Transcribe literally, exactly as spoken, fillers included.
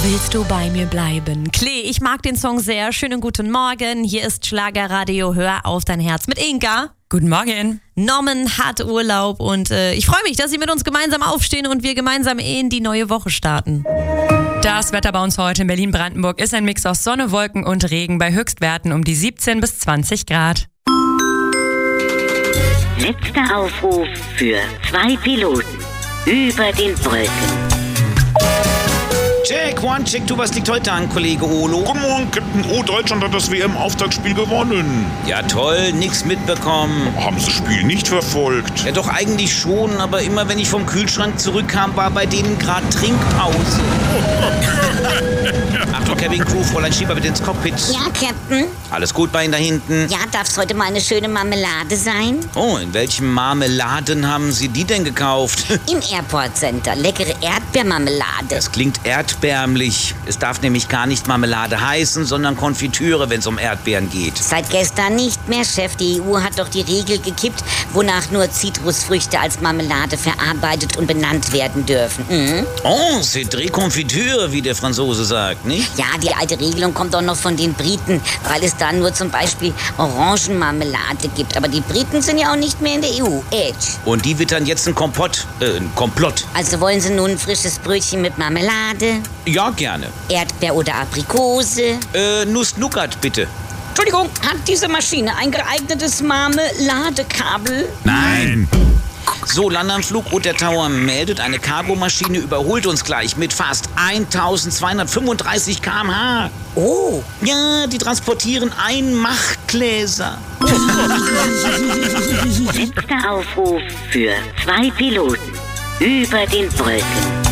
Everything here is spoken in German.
Willst du bei mir bleiben? Klee, ich mag den Song sehr. Schönen guten Morgen. Hier ist Schlagerradio. Hör auf dein Herz mit Inka. Guten Morgen. Norman hat Urlaub und äh, ich freue mich, dass Sie mit uns gemeinsam aufstehen und wir gemeinsam in die neue Woche starten. Das Wetter bei uns heute in Berlin-Brandenburg ist ein Mix aus Sonne, Wolken und Regen bei Höchstwerten um die siebzehn bis zwanzig Grad. Letzter Aufruf für zwei Piloten über den Brücken. Check, one, check, du, was liegt heute an, Kollege Olo? Guten Morgen, Captain. Oh, Deutschland hat das W M-Auftaktspiel gewonnen. Ja, toll, nix mitbekommen. Haben Sie das Spiel nicht verfolgt? Ja, doch eigentlich schon, aber immer wenn ich vom Kühlschrank zurückkam, war bei denen gerade Trinkpause. Achtung, Cabin Crew, Fräulein Schieber bitte ins Cockpit. Ja, Captain. Alles gut bei Ihnen da hinten? Ja, darf's heute mal eine schöne Marmelade sein? Oh, in welchen Marmeladen haben Sie die denn gekauft? Im Airport Center. Leckere Erdbeermarmelade. Das klingt erdbeerlich. Es darf nämlich gar nicht Marmelade heißen, sondern Konfitüre, wenn es um Erdbeeren geht. Seit gestern nicht mehr, Chef. Die E U hat doch die Regel gekippt, wonach nur Zitrusfrüchte als Marmelade verarbeitet und benannt werden dürfen. Mhm. Oh, c'est très Konfitüre, wie der Franzose sagt, nicht? Ja, die alte Regelung kommt auch noch von den Briten, weil es da nur zum Beispiel Orangenmarmelade gibt. Aber die Briten sind ja auch nicht mehr in der E U. Edge. Und die wittern jetzt ein Kompott, äh, ein Komplott. Also wollen Sie nun ein frisches Brötchen mit Marmelade? Ja, gerne. Erdbeer oder Aprikose? Äh, Nuss-Nougat, bitte. Entschuldigung, hat diese Maschine ein geeignetes Marmeladekabel? Nein. So, Landanflug Roter Tower meldet, eine Cargomaschine überholt uns gleich mit fast eintausendzweihundertfünfunddreißig Kilometer pro Stunde. Oh. Ja, die transportieren Einmachgläser. Letzter Aufruf für zwei Piloten über den Brücken.